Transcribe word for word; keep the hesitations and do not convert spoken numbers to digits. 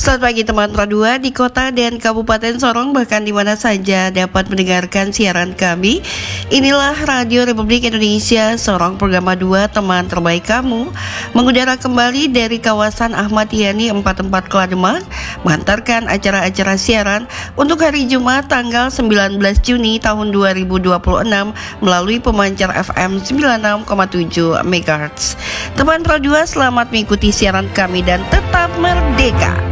Selamat pagi teman Pro dua di kota dan Kabupaten Sorong, bahkan di mana saja dapat mendengarkan siaran kami. Inilah Radio Republik Indonesia Sorong, program dua teman terbaik kamu, mengudara kembali dari kawasan Ahmad Yani empat puluh empat Klademan, mengantarkan acara-acara siaran untuk hari Jumat tanggal sembilan belas Juni tahun dua ribu dua puluh enam melalui pemancar F M sembilan puluh enam koma tujuh megahertz. Teman Pro dua, selamat mengikuti siaran kami dan tetap merdeka.